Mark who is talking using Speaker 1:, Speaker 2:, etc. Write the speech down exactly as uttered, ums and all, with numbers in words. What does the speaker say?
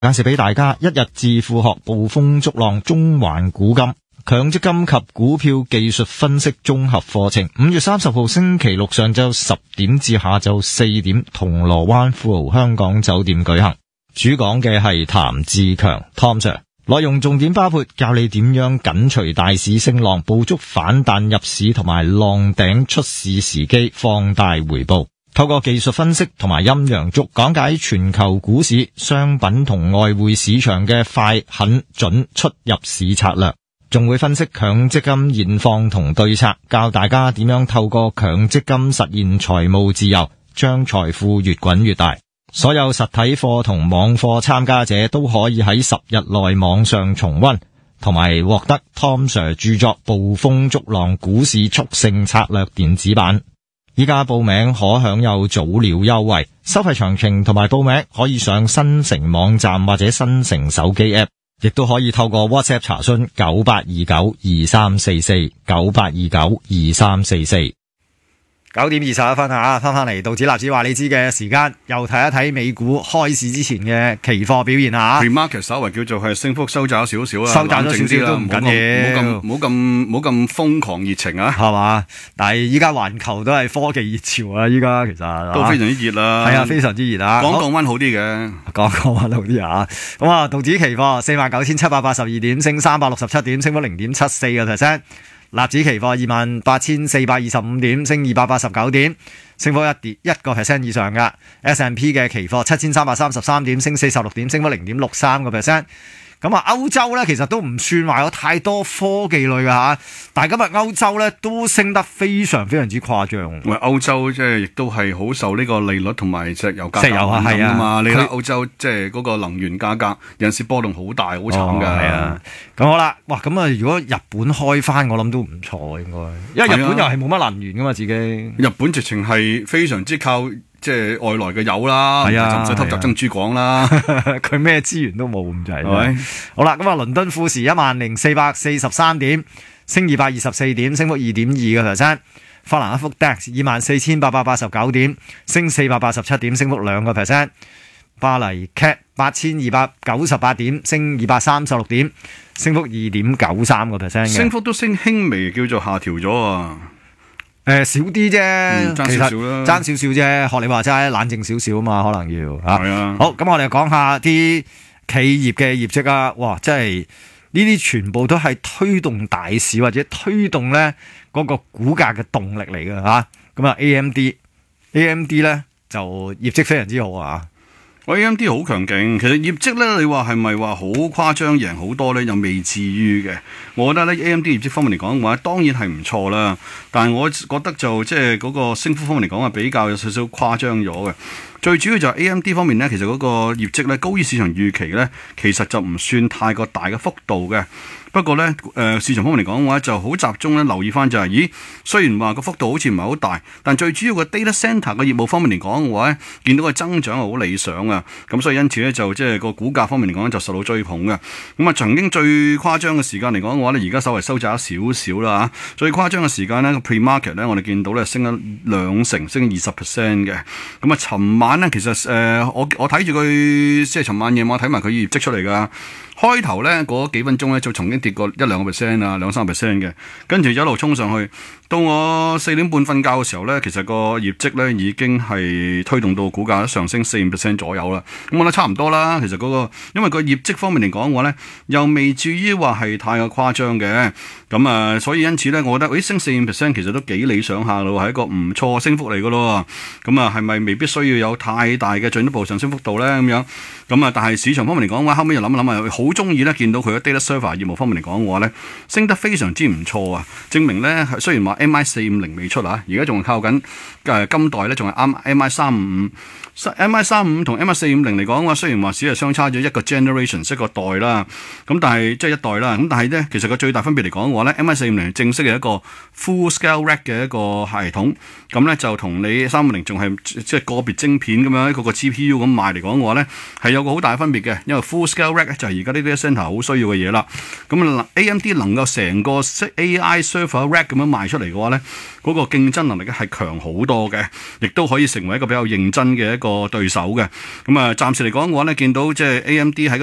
Speaker 1: 介紹俾大家一日致富學捕風捉浪中環股金強積金及股票技術分析綜合課程，五月三十號星期六上晝十點至下晝四點，銅鑼灣富豪香港酒店舉行。主講嘅係譚志強 Tom Sir， 內容重點包括教你點樣緊隨大市升浪，捕捉反彈入市同埋浪頂出市時機，放大回報。透過技術分析同埋陰陽燭講解全球股市、商品同外匯市場嘅快、狠、準出入市策略，仲會分析強積金現況同對策，教大家點樣透過強積金實現財務自由，將財富越滾越大。所有實體課同網課參加者都可以喺十日內網上重溫，同埋獲得 Tom Sir 著作《捕風捉浪股市速勝策略》電子版。依家報名可享有早鳥優惠，收費詳情同埋報名可以上新城網站或者新城手機 App， 亦都可以透過 WhatsApp 查詢九八二九二三四四九八二九二三四四。九點二十一分啊，翻翻嚟道指納指話你知嘅時間，又睇一睇美股開市之前嘅期貨表現啊。
Speaker 2: Pre-market 稍微叫做係升幅收窄咗少少啦，
Speaker 1: 收窄咗少少都唔緊要，
Speaker 2: 冇咁冇咁冇咁瘋狂熱情啊，
Speaker 1: 係嘛？但係依家環球都係科技熱潮啊，依家其實
Speaker 2: 都非常之熱啦，
Speaker 1: 係啊，非常之熱啊。
Speaker 2: 講降溫好啲嘅，
Speaker 1: 講降溫好啲啊。咁啊，道指期貨四萬九千七百八十二點，升三百六十七點，升幅零點七四個 percent。納指期貨二萬八千四百二十五點，升二百八十九點，升幅一跌一個 percent 以上噶。S and P 嘅期貨七千三百三十三點，升四十六點，升幅零點六三個 percent。咁啊，歐洲咧其實都唔算話有太多科技類嘅吓，但係今日歐洲咧都升得非常非常之誇張。
Speaker 2: 喂，歐洲即係亦都係好受呢個利率同埋石油價格
Speaker 1: 石油啊，係啊
Speaker 2: 嘛。你睇歐洲即係嗰個能源價格有陣時波動好大，好慘噶。
Speaker 1: 係啊，咁好啦，哇，咁啊，如果日本開翻，我諗都唔錯應該，因為日本又係冇乜能源噶嘛，自己。
Speaker 2: 日本直情係非常之靠。即係外來嘅油啦，係啊，就唔使偷集珍珠港啦，
Speaker 1: 佢咩資源都冇咁滯，
Speaker 2: 係咪？
Speaker 1: 好啦，咁啊，倫敦富時一萬零四百四十三點，升二百二十四點，升幅二點二個 percent。法蘭克福 D A X 二萬四千八百八十九點，升四百八十七點，升幅兩個 percent。巴黎 C A T 八千二百九十八點，升二百三十六點，升幅二點九三個 percent 嘅。
Speaker 2: 升幅都升輕微，叫做下調咗啊。
Speaker 1: 誒、呃，少啲啫，
Speaker 2: 嗯、爭少少啦，
Speaker 1: 爭少少啫。學你話齋，冷靜少少啊嘛，可能要吓。
Speaker 2: 係啊。
Speaker 1: 好，咁我哋講下啲企業嘅業績啊。哇，真係呢啲全部都係推動大市或者推動咧嗰個股價嘅動力嚟嘅吓。咁啊，A M D，A M D 咧就業績非常之好啊。
Speaker 2: A M D 好強勁，其實業績咧，你話係咪話好誇張贏好多咧？又未至於嘅。我覺得咧 A M D 業績方面嚟講嘅話，當然係唔錯啦。但係我覺得就即係嗰個升幅方面嚟講係比較有少少誇張咗嘅。最主要就係 A M D 方面咧，其實嗰個業績咧高於市場預期咧，其實就唔算太過大嘅幅度嘅。不過咧，誒、呃、市場方面嚟講嘅話，就好集中咧留意翻就係、是，咦？雖然話個幅度好似唔係好大，但最主要嘅 data center 嘅業務方面嚟講嘅話咧，見到個增長係好理想啊！咁所以因此咧，就即係個股價方面嚟講就受到追捧嘅。咁啊，曾經最誇張嘅時間嚟講嘅話咧，而家稍微收窄咗少少啦嚇。最誇張嘅時間咧，個 pre-market 咧，我哋見到咧升咗兩成，升咗二十 percent 嘅。咁啊，尋晚咧其實誒、呃，我我睇住佢即係尋晚夜晚睇埋佢業績出嚟㗎。開頭咧嗰幾分鐘咧就曾經跌過一兩個 percent 啊，兩三 percent 嘅，跟住一路衝上去。到我四點半瞓覺嘅時候咧，其實個業績咧已經係推動到股價上升四五 percent 左右啦。咁我覺得差唔多啦。其實嗰、那個因為個業績方面嚟講嘅話咧，又未至於話係太過誇張嘅。咁啊，所以因此咧，我覺得誒升四五 percent 其實都幾理想下咯，係一個唔錯升幅嚟嘅咯。咁啊，係咪未必需要有太大嘅進一步上升幅度咧？咁樣咁啊，但係市場方面嚟講嘅話，後尾又諗一諗啊，好中意咧見到佢嘅 data server 業務方面嚟講嘅話咧，升得非常之唔錯啊！證明咧，雖然話 M I 四五零未出啊，而家仲係靠緊誒今代咧，仲係啱 M I 三五五。M I 三五同 M I 四五零嚟講嘅話，雖然話只係相差咗一個 generation 一個代啦，咁但係即係一代啦，咁但係咧，其實個最大分別嚟講嘅話咧 ，M I 四五零正式嘅一個 full scale rack 嘅一個系統，咁咧就同你三五零仲係即係個別晶片咁樣一個個 G P U 咁賣嚟講嘅話咧，係有個好大嘅分別嘅，因為 full scale rack 就係而家呢啲 center 好需要嘅嘢啦。咁 A M D 能夠成個 A I server rack 咁樣賣出嚟嘅嚟嘅話呢，嗰、嗰個競爭能力咧係強好多嘅，亦都可以成為一個比較認真嘅一個對手嘅。咁啊，暫時嚟講嘅話呢，見到即係 A M D 喺